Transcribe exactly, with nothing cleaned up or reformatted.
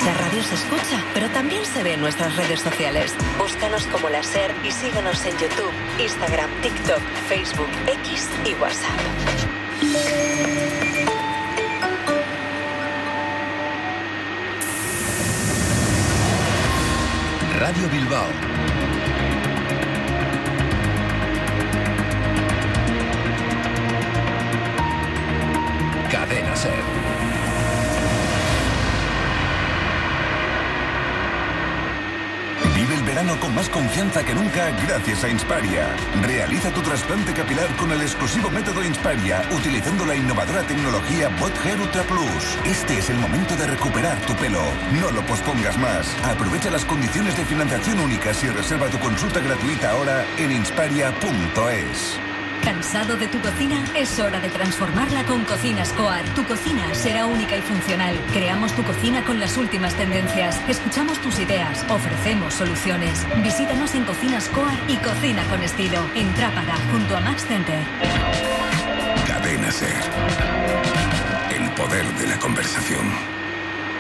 La radio se escucha, pero también se ve en nuestras redes sociales. Búscanos como La SER y síguenos en YouTube, Instagram, TikTok, Facebook, X y WhatsApp. Radio Bilbao. Cadena SER. Vive el verano con más confianza que nunca gracias a Insparia. Realiza tu trasplante capilar con el exclusivo método Insparia, utilizando la innovadora tecnología Bot Hair Ultra Plus. Este es el momento de recuperar tu pelo. No lo pospongas más. Aprovecha las condiciones de financiación únicas y reserva tu consulta gratuita ahora en insparia punto es. ¿Cansado de tu cocina? Es hora de transformarla con Cocinas Coar. Tu cocina será única y funcional. Creamos tu cocina con las últimas tendencias. Escuchamos tus ideas. Ofrecemos soluciones. Visítanos en Cocinas Coar y cocina con estilo. En Trápaga, junto a Max Center. Cadena SER. El poder de la conversación.